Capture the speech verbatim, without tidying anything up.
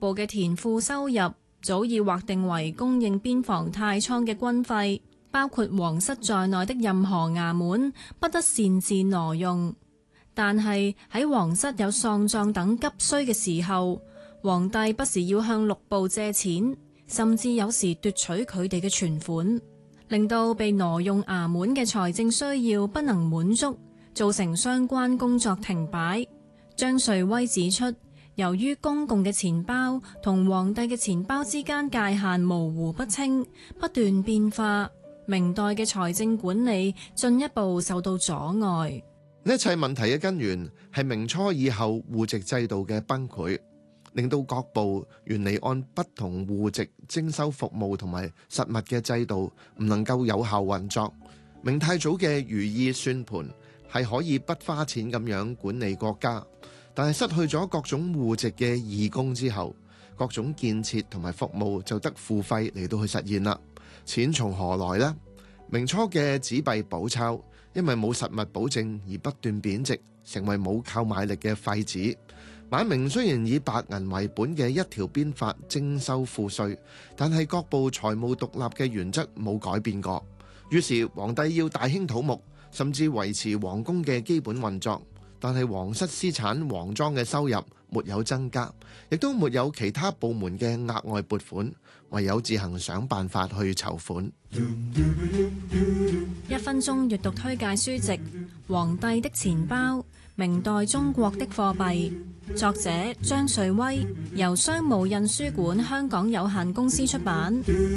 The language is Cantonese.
部嘅田賦收入早已劃定為供應邊防太倉嘅軍費，包括皇室在內的任何衙門不得擅自挪用。但係喺皇室有喪葬等急需嘅時候，皇帝不時要向六部借錢，甚至有時奪取佢哋嘅存款，令到被挪用衙門嘅財政需要不能滿足，造成相關工作停擺。張瑞威指出，由於公共嘅錢包同皇帝嘅錢包之間界限模糊不清，不斷變化，明代嘅財政管理進一步受到阻礙。 呢一切問題嘅根源係明初以後戶籍制度嘅崩潰，令到各部原嚟按不同戶籍徵收服務同埋實物嘅制度唔能夠有效運作。明太祖嘅如意算盤係可以不花錢咁樣管理國家，但係失去咗各種戶籍嘅義工之後，各種建設同埋服務就得付費嚟到去實現啦。錢從何來呢？明初嘅紙幣寶鈔因為冇實物保證而不斷貶值，成為冇購買力嘅廢紙。晚明雖然以白銀為本嘅一條鞭法徵收賦稅，但係各部財務獨立嘅原則冇改變過。於是皇帝要大興土木，甚至維持皇宮嘅基本運作，但係皇室私產皇莊嘅收入沒有增加，亦都沒有其他部門嘅額外撥款，唯有自行想辦法去籌款。 一分鐘閱讀推介書籍《皇帝的錢包：明代中國的貨幣》，作者張瑞威，由商務印書館香港有限公司出版。